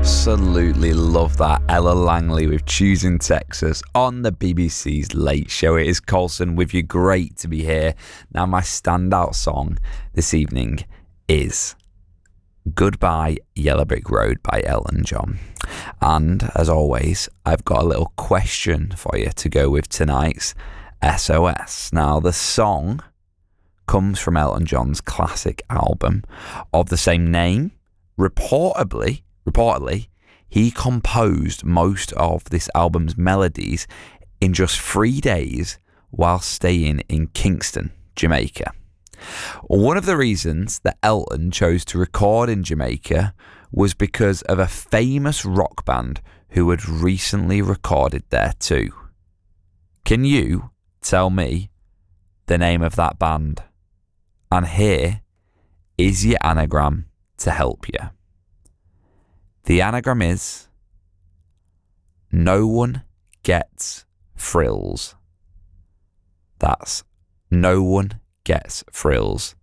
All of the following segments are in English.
Absolutely love that. Ella Langley with Choosing Texas on the BBC's Late Show. It is Colson with you. Great to be here. Now, my standout song this evening is Goodbye Yellow Brick Road by Elton John. And as always, I've got a little question for you to go with tonight's SOS. Now, the song comes from Elton John's classic album of the same name. Reportedly, he composed most of this album's melodies in just 3 days while staying in Kingston, Jamaica. One of the reasons that Elton chose to record in Jamaica was because of a famous rock band who had recently recorded there too. Can you tell me the name of that band? And here is your anagram to help you. The anagram is No One Gets Frills. That's No One Gets Frills.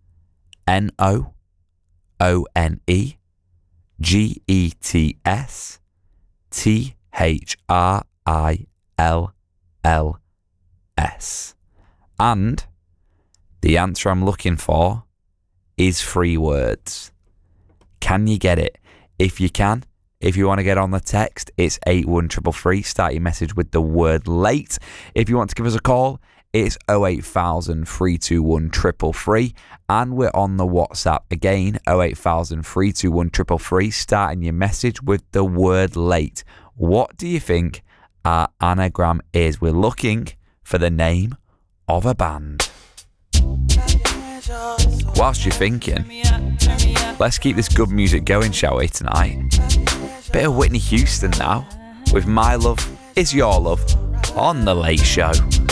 NOONGETSTHRILLS. And the answer I'm looking for is 3 words. Can you get it? If you can, if you want to get on the text, it's 81333. Start your message with the word late. If you want to give us a call, it's 08000 321 333. And we're on the WhatsApp again, 08000 321 333. Starting your message with the word late. What do you think our anagram is? We're looking for the name of a band. Whilst you're thinking, let's keep this good music going, shall we, tonight? Bit of Whitney Houston now, with My Love Is Your Love on The Late Show.